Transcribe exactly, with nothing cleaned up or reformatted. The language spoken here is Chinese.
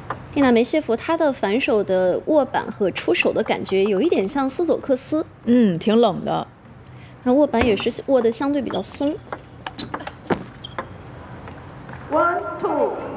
蒂娜梅谢夫他的反手的握板和出手的感觉有一点像斯佐克斯， 嗯，挺冷的。 那握板也是握的相对比较松。 One two。